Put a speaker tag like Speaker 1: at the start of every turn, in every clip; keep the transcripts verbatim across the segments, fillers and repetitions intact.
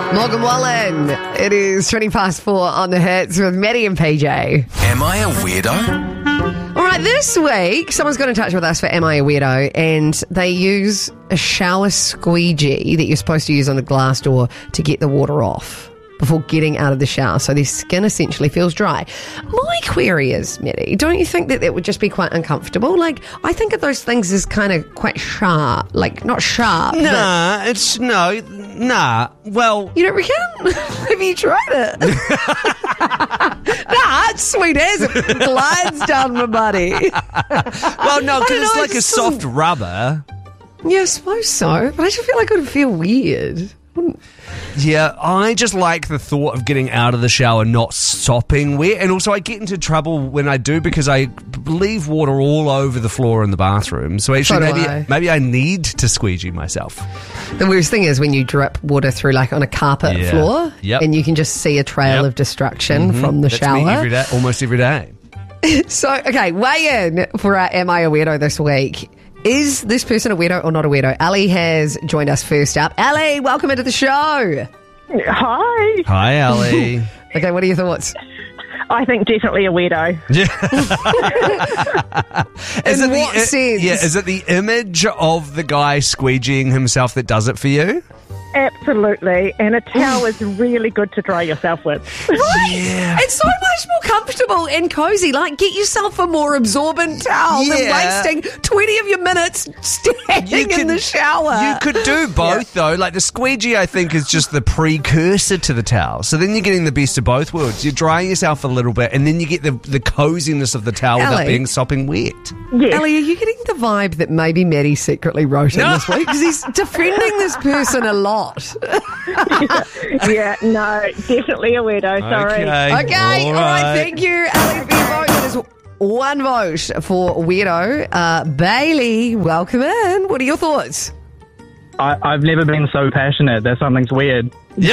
Speaker 1: Morgan Wallen. It is twenty past four on the hits with Maddie and P J.
Speaker 2: Am I a weirdo?
Speaker 1: All right, this week, someone's got in touch with us for Am I a Weirdo, and they use a shower squeegee that you're supposed to use on the glass door to get the water off before getting out of the shower, so their skin essentially feels dry. My query is, Maddie, don't you think that that would just be quite uncomfortable? Like, I think of those things as kind of quite sharp, like not sharp.
Speaker 3: Nah, it's no, nah. Well,
Speaker 1: You don't reckon? Have you tried it? Nah, it's sweet as it glides down my body.
Speaker 3: well, no,
Speaker 1: I
Speaker 3: because
Speaker 1: don't
Speaker 3: it's
Speaker 1: know,
Speaker 3: like
Speaker 1: it
Speaker 3: a
Speaker 1: just
Speaker 3: soft
Speaker 1: doesn't-
Speaker 3: rubber.
Speaker 1: Yeah, I suppose so, but I just feel like it would feel weird.
Speaker 3: Yeah, I just like the thought of getting out of the shower not sopping wet, and also I get into trouble when I do because I leave water all over the floor in the bathroom. So actually,
Speaker 1: So do
Speaker 3: maybe
Speaker 1: I.
Speaker 3: maybe I need to squeegee myself.
Speaker 1: The worst thing is when you drip water through like on a carpet
Speaker 3: Yeah.
Speaker 1: floor
Speaker 3: Yep.
Speaker 1: and you can just see a trail
Speaker 3: Yep.
Speaker 1: of destruction from the
Speaker 3: That's
Speaker 1: shower.
Speaker 3: me every day, almost every day.
Speaker 1: So, okay, weigh in for our Am I a Weirdo this week. Is this person a weirdo or not a weirdo? Ali has joined us first up. Ali, welcome into the show.
Speaker 4: Hi.
Speaker 3: Hi, Ali.
Speaker 1: Okay, what are your thoughts?
Speaker 4: I think definitely a weirdo.
Speaker 3: Is
Speaker 1: In
Speaker 3: it
Speaker 1: what
Speaker 3: the,
Speaker 1: sense?
Speaker 3: Yeah, is it the image of the guy squeegeeing himself that does it for you?
Speaker 4: Absolutely. And a towel is really good to dry yourself with.
Speaker 3: Yeah.
Speaker 1: It's so much more comfortable and cozy. Like, get yourself a more absorbent towel
Speaker 3: Yeah.
Speaker 1: than wasting twenty of your minutes standing in the shower.
Speaker 3: You could do both, though. Like the squeegee, I think, is just the precursor to the towel. So then you're getting the best of both worlds. You're drying yourself a little bit, and then you get the, the coziness of the towel without
Speaker 1: Ellie.
Speaker 3: being sopping wet.
Speaker 4: Yes.
Speaker 1: Ellie, are you getting the vibe that maybe Maddie secretly wrote in this week? Because he's defending this person a lot.
Speaker 4: Yeah, no, definitely a weirdo. Sorry.
Speaker 1: Okay, all right. Thank you, Ellie, for your vote. It is one vote for weirdo. Uh, Bailey, welcome in. What are your thoughts?
Speaker 5: I, I've never been so passionate that something's weird.
Speaker 3: Yeah.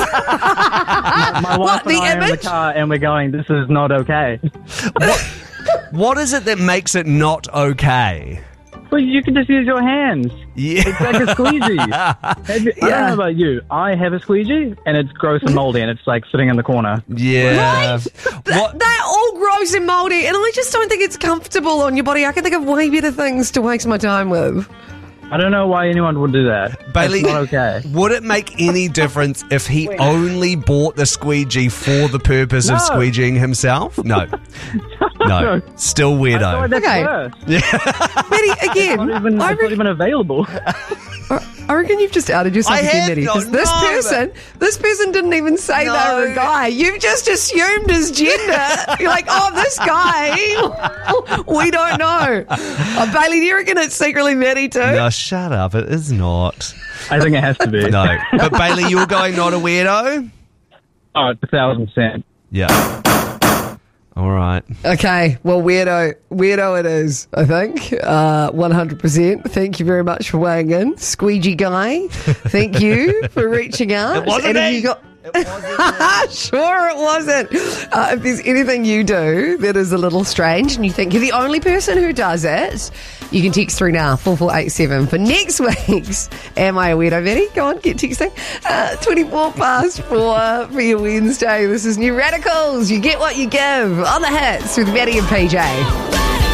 Speaker 5: My wife
Speaker 1: What, the
Speaker 5: and I are in the
Speaker 1: image?
Speaker 5: car and we're going, this is not okay.
Speaker 3: what, what is it that makes it not okay?
Speaker 5: Well, you can just use your hands.
Speaker 3: Yeah.
Speaker 5: It's like a squeegee. Have you, I don't know about you. I have a squeegee and it's gross and moldy and it's like sitting in the corner.
Speaker 3: Yeah.
Speaker 1: Th-
Speaker 3: What?
Speaker 1: They're all gross and mouldy, and I just don't think it's comfortable on your body. I can think of way better things to waste my time with.
Speaker 5: I don't know why anyone would do that.
Speaker 3: Bailey,
Speaker 5: It's not okay.
Speaker 3: would it make any difference if he only bought the squeegee for the purpose of
Speaker 5: No.
Speaker 3: squeegeeing himself? No. No. Still
Speaker 5: I thought
Speaker 3: weirdo.
Speaker 5: that's
Speaker 1: Okay.
Speaker 5: worse.
Speaker 1: Maddie,
Speaker 5: It's
Speaker 1: again,
Speaker 5: not even,
Speaker 1: I,
Speaker 5: it's not
Speaker 1: re-
Speaker 5: even available.
Speaker 1: I reckon you've just outed yourself
Speaker 3: I
Speaker 1: again,
Speaker 3: have
Speaker 1: Maddie.
Speaker 3: not,
Speaker 1: Because this
Speaker 3: no,
Speaker 1: person, this person didn't even say they were a
Speaker 3: No.
Speaker 1: guy. You've just assumed his gender. You're like, oh, this guy. We don't know. Oh, Bailey, do you reckon it's secretly Maddie too?
Speaker 3: No, shut up. It is not.
Speaker 5: I think it has to be.
Speaker 3: No. But Bailey, you're going not a weirdo?
Speaker 5: Oh, it's a thousand percent.
Speaker 3: Yeah. All right.
Speaker 1: Okay, well, weirdo, weirdo it is, I think. Uh, one hundred percent. Thank you very much for weighing in. Squeegee guy, thank you for reaching out.
Speaker 3: It wasn't
Speaker 1: And have
Speaker 3: me.
Speaker 1: you got- Sure it wasn't. Uh, if there's anything you do that is a little strange and you think you're the only person who does it, you can text through now, four four eight seven, for next week's Am I a Weirdo, Maddie? Go on, get texting. Uh, twenty-four past four for your Wednesday. This is New Radicals. You get what you give on the hits with Maddie and P J.